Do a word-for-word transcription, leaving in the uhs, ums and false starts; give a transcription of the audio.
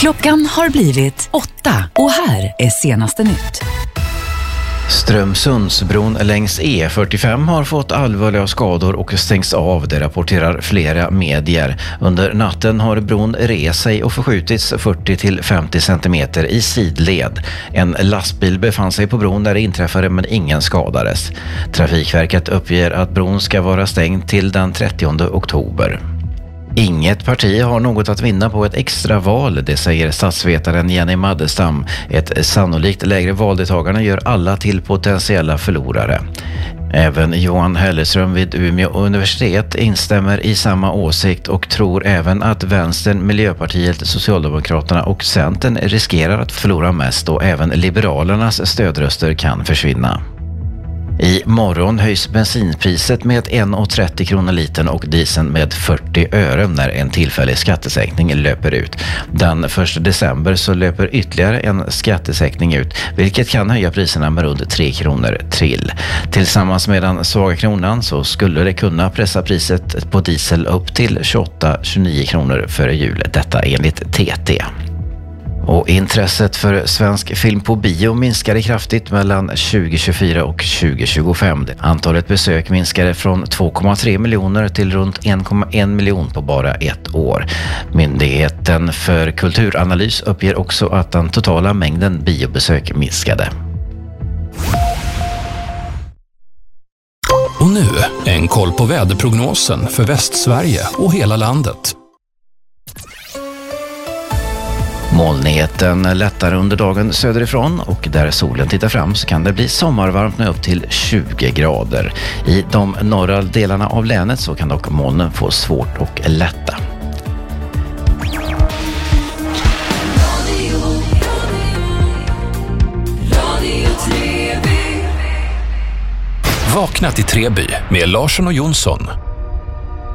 Klockan har blivit åtta och här är senaste nytt. Strömsundsbron längs E fyrtiofem har fått allvarliga skador och stängs av, det rapporterar flera medier. Under natten har bron rest sig och förskjutits fyrtio till femtio centimeter i sidled. En lastbil befann sig på bron där det inträffade men ingen skadades. Trafikverket uppger att bron ska vara stängd till den trettionde oktober. Inget parti har något att vinna på ett extra val, det säger statsvetaren Jenny Maddestam. Ett sannolikt lägre valdeltagarna gör alla till potentiella förlorare. Även Johan Helleström vid Umeå universitet instämmer i samma åsikt och tror även att Vänstern, Miljöpartiet, Socialdemokraterna och Centern riskerar att förlora mest och även Liberalernas stödröster kan försvinna. I morgon höjs bensinpriset med en krona trettio kronor litern och dieseln med fyrtio öre när en tillfällig skattesänkning löper ut. Den första december så löper ytterligare en skattesänkning ut, vilket kan höja priserna med runt tre kronor trill. Tillsammans med den svaga kronan så skulle det kunna pressa priset på diesel upp till tjugoåtta till tjugonio kronor före jul, detta enligt T T. Och intresset för svensk film på bio minskade kraftigt mellan tjugo tjugofyra och tjugo tjugofem. Antalet besök minskade från två komma tre miljoner till runt en komma en miljon på bara ett år. Myndigheten för kulturanalys uppger också att den totala mängden biobesök minskade. Och nu en koll på väderprognosen för Västsverige och hela landet. Molnigheten lättar under dagen söderifrån och där solen tittar fram så kan det bli sommarvarmt med upp till tjugo grader. I de norra delarna av länet så kan dock molnen få svårt att lätta. Vakna till Treby med Larsson och Jonsson.